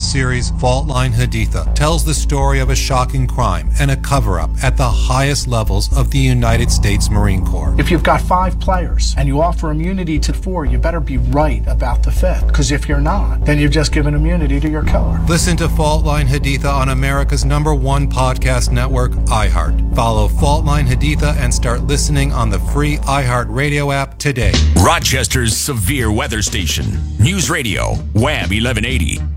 series, Fault Line Haditha tells the story of a shocking crime and a cover-up at the highest levels of the United States Marine Corps. If you've got 5 players and you offer immunity to 4, you better be right about the 5th, because if you're not, then you've just given immunity to your killer. Listen to Fault Line Haditha on America's #1 podcast network, iHeart. Follow Fault Line Haditha and start listening on the free iHeart Radio app today. Rochester's severe weather station. News Radio, Wham 1180.